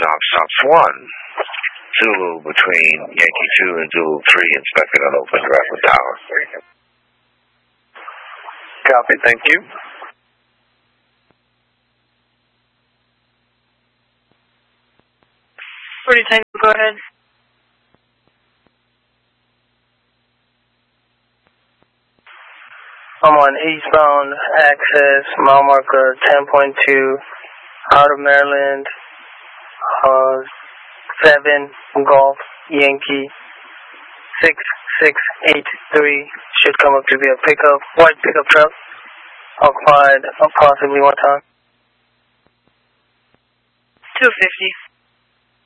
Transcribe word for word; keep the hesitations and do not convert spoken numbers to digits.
Knox Knox one. Zulu between Yankee two and Zulu three, inspecting an open Dragon Tower. Copy, thank you. forty Tango, go ahead. I'm on eastbound access, mile marker ten point two, out of Maryland, uh, seven, Golf, Yankee, six six eight three, should come up to be a pickup, white pickup truck, occupied uh, possibly one time. two fifty.